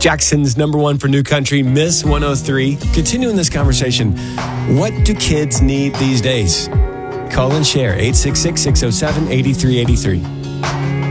Jackson's number one for new country, Miss 103. Continuing this conversation, what do kids need these days? Call and share, 866-607-8383.